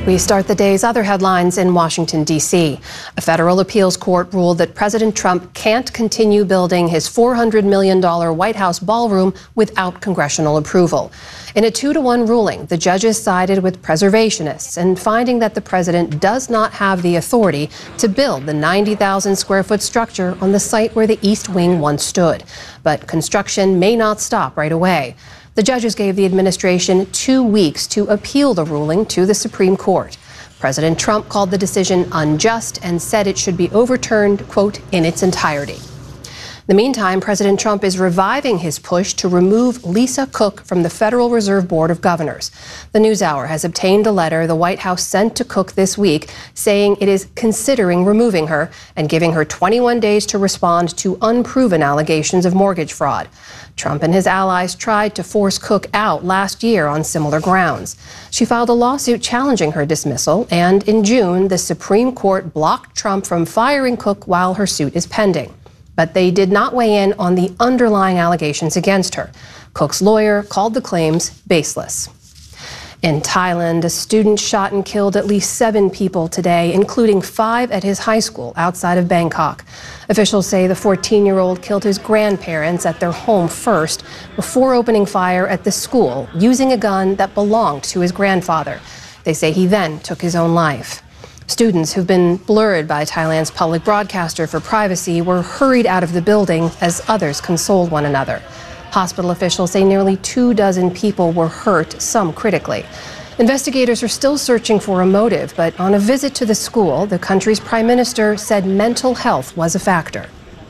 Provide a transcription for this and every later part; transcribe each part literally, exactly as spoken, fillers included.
We start the day's other headlines in Washington, D C A federal appeals court ruled that President Trump can't continue building his four hundred million dollars White House ballroom without congressional approval. In a two to one ruling, the judges sided with preservationists and finding that the president does not have the authority to build the ninety thousand square foot structure on the site where the East Wing once stood. But construction may not stop right away. The judges gave the administration two weeks to appeal the ruling to the Supreme Court. President Trump called the decision unjust and said it should be overturned, quote, in its entirety. In the meantime, President Trump is reviving his push to remove Lisa Cook from the Federal Reserve Board of Governors. The NewsHour has obtained a letter the White House sent to Cook this week saying it is considering removing her and giving her twenty-one days to respond to unproven allegations of mortgage fraud. Trump and his allies tried to force Cook out last year on similar grounds. She filed a lawsuit challenging her dismissal, and in June, the Supreme Court blocked Trump from firing Cook while her suit is pending. But they did not weigh in on the underlying allegations against her. Cook's lawyer called the claims baseless. In Thailand, a student shot and killed at least seven people today, including five at his high school outside of Bangkok. Officials say the fourteen-year-old killed his grandparents at their home first before opening fire at the school using a gun that belonged to his grandfather. They say he then took his own life. Students who've been blurred by Thailand's public broadcaster for privacy were hurried out of the building as others consoled one another. Hospital officials say nearly two dozen people were hurt, some critically. Investigators are still searching for a motive, but on a visit to the school, the country's prime minister said mental health was a factor.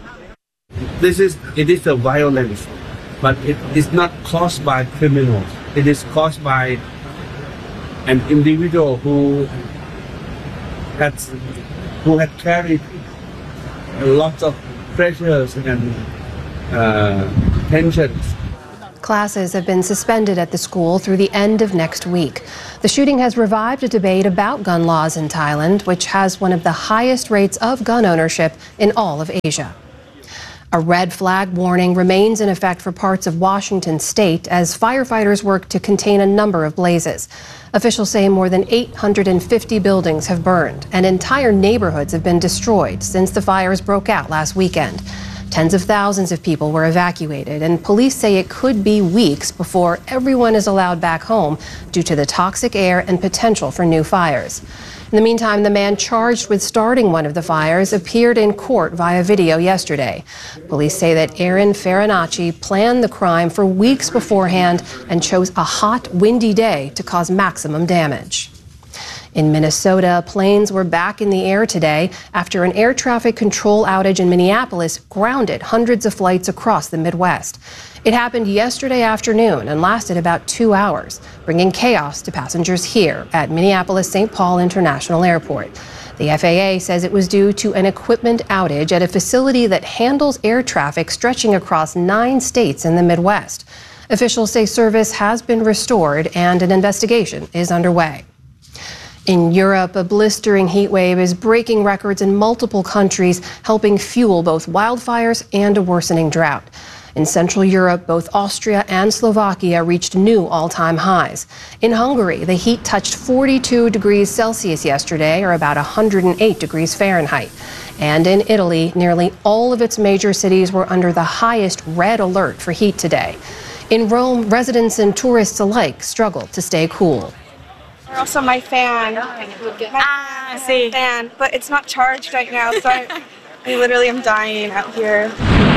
This is, it is a violence, but it is not caused by criminals. It is caused by an individual who had, who had carried a lot of pressures and uh, tensions. Classes have been suspended at the school through the end of next week. The shooting has revived a debate about gun laws in Thailand, which has one of the highest rates of gun ownership in all of Asia. A red flag warning remains in effect for parts of Washington state as firefighters work to contain a number of blazes. Officials say more than eight hundred fifty buildings have burned and entire neighborhoods have been destroyed since the fires broke out last weekend. Tens of thousands of people were evacuated, and police say it could be weeks before everyone is allowed back home due to the toxic air and potential for new fires. In the meantime, the man charged with starting one of the fires appeared in court via video yesterday. Police say that Aaron Farinacci planned the crime for weeks beforehand and chose a hot, windy day to cause maximum damage. In Minnesota, planes were back in the air today after an air traffic control outage in Minneapolis grounded hundreds of flights across the Midwest. It happened yesterday afternoon and lasted about two hours, bringing chaos to passengers here at Minneapolis-Saint Paul International Airport. The F A A says it was due to an equipment outage at a facility that handles air traffic stretching across nine states in the Midwest. Officials say service has been restored and an investigation is underway. In Europe, a blistering heat wave is breaking records in multiple countries, helping fuel both wildfires and a worsening drought. In Central Europe, both Austria and Slovakia reached new all-time highs. In Hungary, the heat touched forty-two degrees Celsius yesterday, or about one hundred eight degrees Fahrenheit. And in Italy, nearly all of its major cities were under the highest red alert for heat today. In Rome, residents and tourists alike struggled to stay cool. Also, my fan, my ah, see. fan, but it's not charged right now, so I, I literally am dying out here.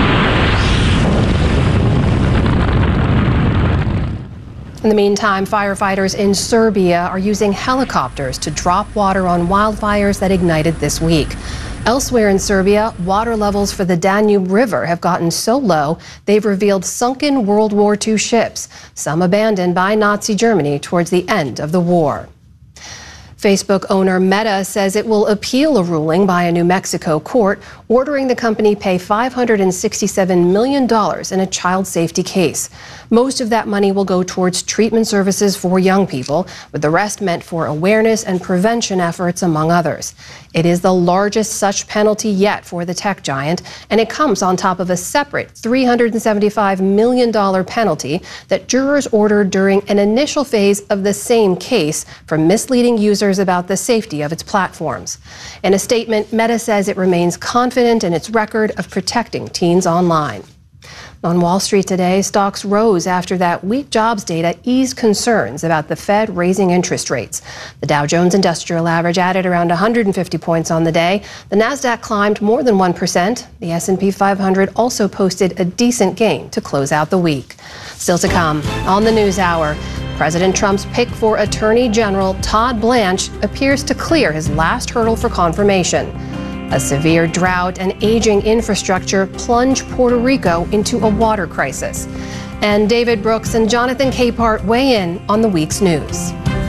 In the meantime, firefighters in Serbia are using helicopters to drop water on wildfires that ignited this week. Elsewhere in Serbia, water levels for the Danube River have gotten so low they've revealed sunken World War Two ships, some abandoned by Nazi Germany towards the end of the war. Facebook owner Meta says it will appeal a ruling by a New Mexico court ordering the company pay five hundred sixty-seven million dollars in a child safety case. Most of that money will go towards treatment services for young people, with the rest meant for awareness and prevention efforts, among others. It is the largest such penalty yet for the tech giant, and it comes on top of a separate three hundred seventy-five million dollars penalty that jurors ordered during an initial phase of the same case for misleading users about the safety of its platforms. In a statement, Meta says it remains confident in its record of protecting teens online. On Wall Street today, stocks rose after that weak jobs data eased concerns about the Fed raising interest rates. The Dow Jones Industrial Average added around one hundred fifty points on the day. The Nasdaq climbed more than one percent. The S and P five hundred also posted a decent gain to close out the week. Still to come on the News Hour, President Trump's pick for Attorney General Todd Blanche appears to clear his last hurdle for confirmation. A severe drought and aging infrastructure plunge Puerto Rico into a water crisis. And David Brooks and Jonathan Capehart weigh in on the week's news.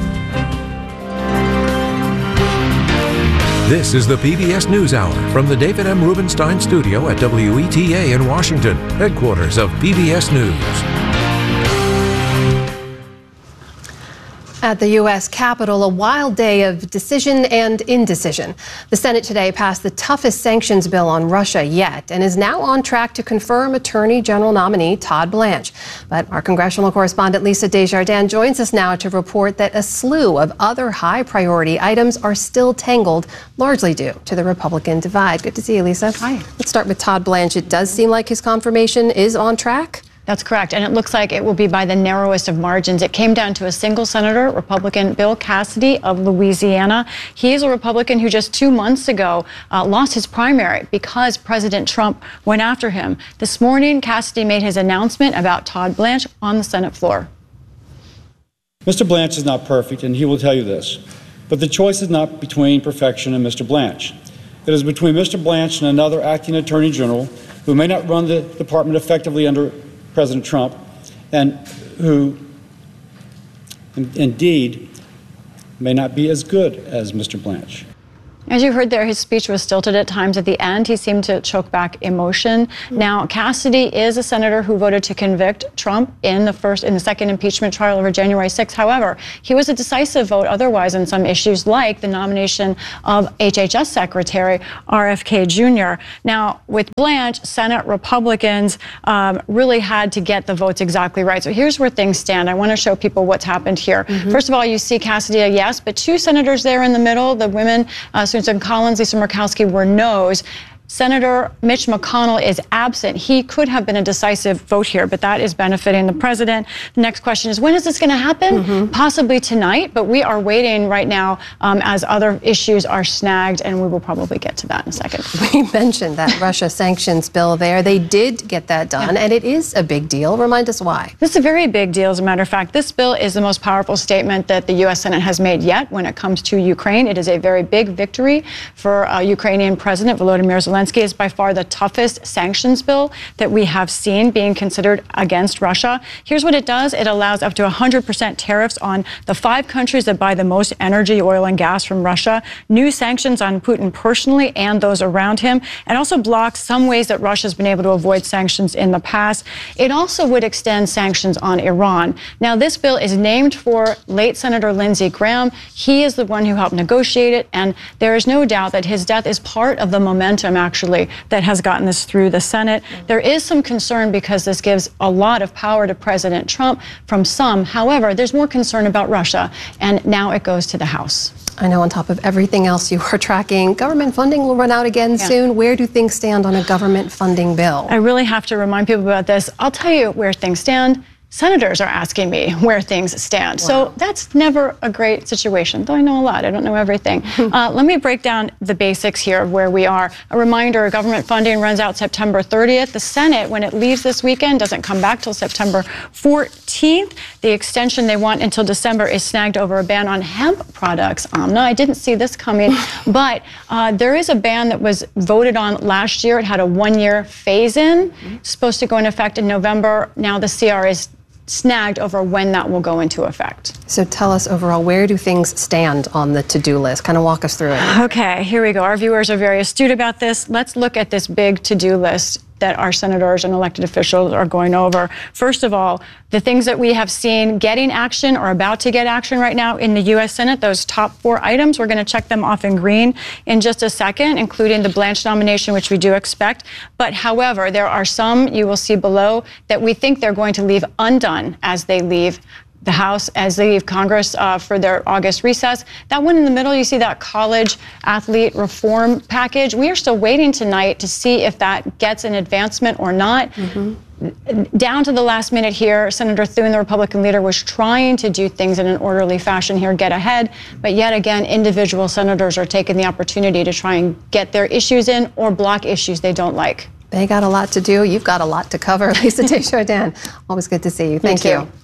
This is the P B S NewsHour from the David M. Rubenstein studio at W E T A in Washington, headquarters of P B S News. At the U S Capitol, a wild day of decision and indecision. The Senate today passed the toughest sanctions bill on Russia yet and is now on track to confirm Attorney General nominee Todd Blanche. But our congressional correspondent Lisa Desjardins joins us now to report that a slew of other high-priority items are still tangled, largely due to the Republican divide. Good to see you, Lisa. Hi. Let's start with Todd Blanche. It does seem like his confirmation is on track. That's correct, and it looks like it will be by the narrowest of margins. It came down to a single senator, Republican Bill Cassidy of Louisiana. He is a Republican who just two months ago uh, lost his primary because President Trump went after him. This morning, Cassidy made his announcement about Todd Blanche on the Senate floor. Mister Blanche is not perfect, and he will tell you this, but the choice is not between perfection and Mister Blanche. It is between Mister Blanche and another acting attorney general who may not run the department effectively under President Trump, and who in, indeed may not be as good as Mister Blanche. As you heard there, his speech was stilted at times at the end. He seemed to choke back emotion. Now, Cassidy is a senator who voted to convict Trump in the first, in the second impeachment trial over January sixth. However, he was a decisive vote otherwise on some issues like the nomination of H H S Secretary R F K Junior Now, with Blanche, Senate Republicans um, really had to get the votes exactly right. So here's where things stand. I want to show people what's happened here. Mm-hmm. First of all, you see Cassidy a yes, but two senators there in the middle, the women, uh, Susan Collins, Lisa Murkowski, were no's. Senator Mitch McConnell is absent. He could have been a decisive vote here, but that is benefiting the president. The next question is, when is this going to happen? Mm-hmm. Possibly tonight, but we are waiting right now um, as other issues are snagged, and we will probably get to that in a second. We mentioned that Russia sanctions bill there. They did get that done, yeah. and it is a big deal. Remind us why. This is a very big deal, as a matter of fact. This bill is the most powerful statement that the U S Senate has made yet when it comes to Ukraine. It is a very big victory for uh, Ukrainian President Volodymyr Zelensky. Zelensky is by far the toughest sanctions bill that we have seen being considered against Russia. Here's what it does. It allows up to one hundred percent tariffs on the five countries that buy the most energy, oil, and gas from Russia, new sanctions on Putin personally and those around him, and also blocks some ways that Russia has been able to avoid sanctions in the past. It also would extend sanctions on Iran. Now, this bill is named for late Senator Lindsey Graham. He is the one who helped negotiate it, and there is no doubt that his death is part of the momentum, actually, that has gotten this through the Senate. There is some concern because this gives a lot of power to President Trump from some. However, there's more concern about Russia, and now it goes to the House. I know on top of everything else you are tracking, government funding will run out again yeah. soon. Where do things stand on a government funding bill? I really have to remind people about this. I'll tell you where things stand. Senators are asking me where things stand. Wow. So that's never a great situation, though I know a lot. I don't know everything. uh, let me break down the basics here of where we are. A reminder, government funding runs out September thirtieth. The Senate, when it leaves this weekend, doesn't come back till September fourteenth. The extension they want until December is snagged over a ban on hemp products. Amna, I didn't see this coming, but uh, there is a ban that was voted on last year. It had a one-year phase-in, mm-hmm. supposed to go into effect in November. Now the C R is snagged over when that will go into effect. So tell us overall, where do things stand on the to-do list? Kind of walk us through it. Okay, here we go. Our viewers are very astute about this. Let's look at this big to-do list that our senators and elected officials are going over. First of all, the things that we have seen getting action or about to get action right now in the U S Senate, those top four items, we're going to check them off in green in just a second, including the Blanche nomination, which we do expect. But however, there are some you will see below that we think they're going to leave undone as they leave the House, as they leave Congress uh, for their August recess. That one in the middle, you see that college athlete reform package. We are still waiting tonight to see if that gets an advancement or not. Mm-hmm. Down to the last minute here, Senator Thune, the Republican leader, was trying to do things in an orderly fashion here, get ahead. But yet again, individual senators are taking the opportunity to try and get their issues in or block issues they don't like. They got a lot to do. You've got a lot to cover. Lisa Desjardins, always good to see you. Thank you.